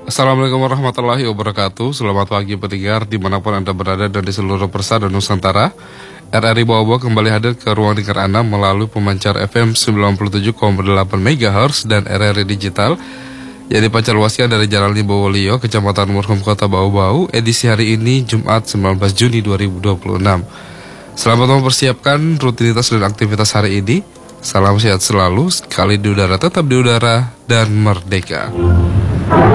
Assalamualaikum warahmatullahi wabarakatuh. Selamat pagi pendengar dimanapun Anda berada dan di seluruh persada Nusantara. RRI Bawa kembali hadir ke ruang dengar Anda melalui pemancar FM 97,8 MHz dan RRI Digital yang dipancar luasnya dari Jalan Bawolio, Kecamatan Murhum, Kota Bau-Bau. Edisi hari ini Jumat 19 Juni 2026. Selamat mempersiapkan rutinitas dan aktivitas hari ini. Salam sehat selalu, sekali di udara tetap di udara dan merdeka.